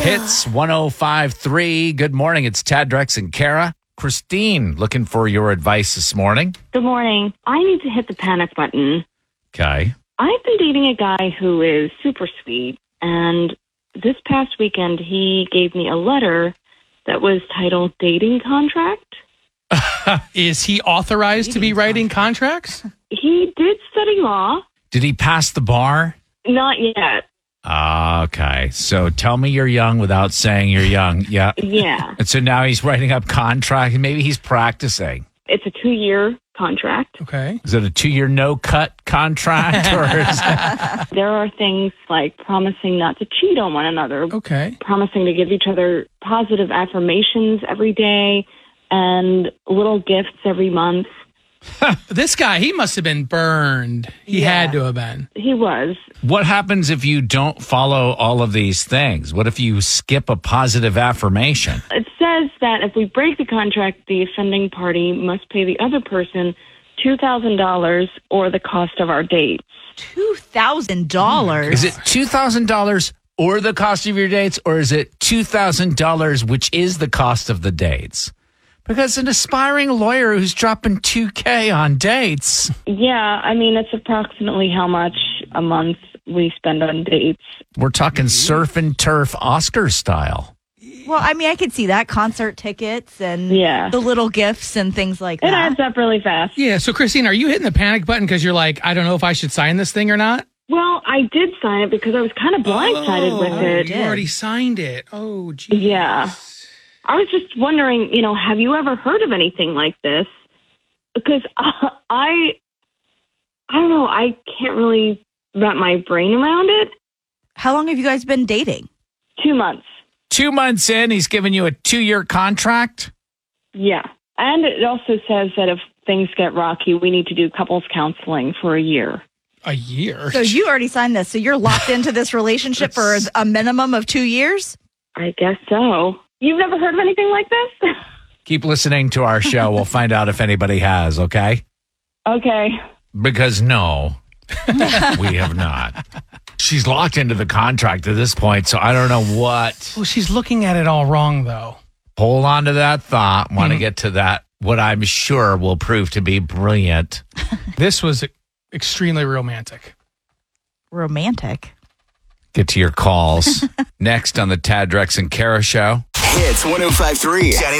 Hits 105.3. Good morning. It's Tad, Drex, and Kara. Christine, looking for your advice this morning. Good morning. I need to hit the panic button. Okay. I've been dating a guy who is super sweet, and this past weekend he gave me a letter that was titled Dating Contract. Is he authorized to be writing contracts? He did study law. Did he pass the bar? Not yet. Okay. So tell me you're young without saying you're young. Yeah. Yeah. And so now he's writing up contract. Maybe he's practicing. It's a 2-year contract. Okay. Is it a 2-year no-cut contract? Or is There are things like promising not to cheat on one another, Okay. promising to give each other positive affirmations every day, and little gifts every month. This guy, he must have been burned. He had to have been. He was. What happens if you don't follow all of these things? What if you skip a positive affirmation? It says that if we break the contract, the offending party must pay the other person $2,000 or the cost of our date. $2,000. Is it $2,000 or the cost of your dates, or is it $2,000, which is the cost of the dates? Because an aspiring lawyer who's dropping $2,000 on dates. Yeah, I mean, it's approximately how much a month we spend on dates. We're talking surf and turf Oscar style. Well, I mean, I could see that. Concert tickets and Yeah. the little gifts and things like It that. adds up really fast. Yeah. So, Christine, are you hitting the panic button because you're like, I don't know if I should sign this thing or not? Well, I did sign it because I was kind of blindsided with it. You already signed it. Oh, geez. Yeah. I was just wondering, have you ever heard of anything like this? Because I don't know, I can't really wrap my brain around it. How long have you guys been dating? 2 months. 2 months in, he's giving you a 2-year contract? Yeah. And it also says that if things get rocky, we need to do couples counseling for a year. A year? So you already signed this. So you're locked into this relationship for a minimum of 2 years? I guess so. You've never heard of anything like this? Keep listening to our show. We'll find out if anybody has, okay? Okay. Because no, we have not. She's locked into the contract at this point, so I don't know what. Well, she's looking at it all wrong, though. Hold on to that thought. Want to get to that, what I'm sure will prove to be brilliant. This was extremely romantic. Romantic. Get to your calls. Next on the Tad, Drex, and Kara Show. Hits 105.3. Danny